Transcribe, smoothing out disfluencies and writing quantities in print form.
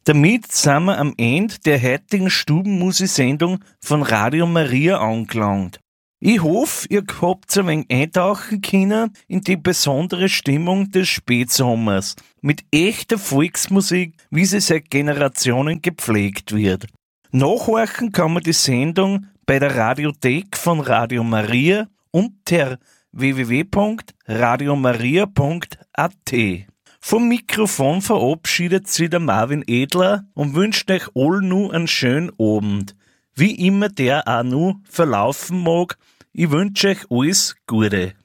Damit sind wir am Ende der heutigen Stubenmusik-Sendung von Radio Maria angelangt. Ich hoffe, ihr habt ein wenig eintauchen können in die besondere Stimmung des Spätsommers mit echter Volksmusik, wie sie seit Generationen gepflegt wird. Nachhorchen kann man die Sendung bei der Radiothek von Radio Maria unter www.radiomaria.at. Vom Mikrofon verabschiedet sich der Marvin Edler und wünscht euch allen nur einen schönen Abend. Wie immer der auch nur verlaufen mag, ich wünsche euch alles Gute.